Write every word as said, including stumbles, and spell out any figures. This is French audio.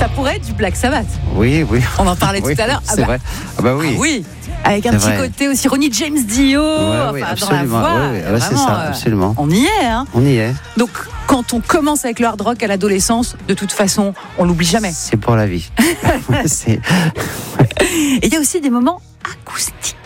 Ça pourrait être du Black Sabbath. Oui, oui. On en parlait oui, tout à l'heure. C'est ah bah, vrai. Ah bah oui. Ah oui. Avec un C'est petit vrai. côté aussi Ronnie James Dio, Ouais, enfin, oui, dans la absolument. voix. Ouais, ouais, ouais, c'est Vraiment, ça, euh, absolument. On y est, hein. On y est. Donc, quand on commence avec le hard rock à l'adolescence, de toute façon, on l'oublie jamais. C'est pour la vie. c'est... Et il y a aussi des moments acoustiques.